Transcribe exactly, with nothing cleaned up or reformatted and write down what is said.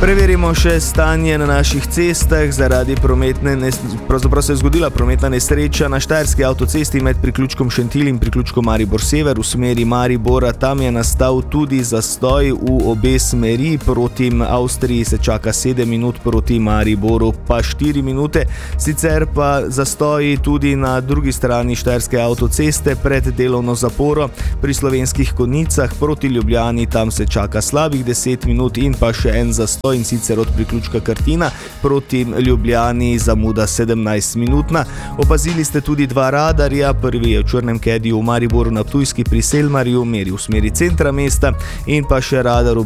Preverimo še stanje na naših cestah. Zaradi prometne nes... pravzaprav se je zgodila prometna nesreča na štajerski avtocesti med priključkom Šentilj in priključkom Maribor Sever v smeri Maribora. Tam je nastal tudi zastoj v obe smeri. Proti Avstriji se čaka sedem minut, proti Mariboru pa štiri minute. Sicer pa zastoji tudi na drugi strani štajerske avtoceste pred delovno zaporo pri Slovenskih Konjicah proti Ljubljani. Tam se čaka slabih deset minut in pa še en zastoj, in sicer od priključka Krtina proti Ljubljani zamuda sedemnajst minutna. Opazili ste tudi dva radarja. Prvi je v črnem kediju v Mariboru na Ptujski pri Selmarju, meri v smeri centra mesta, in pa še radar v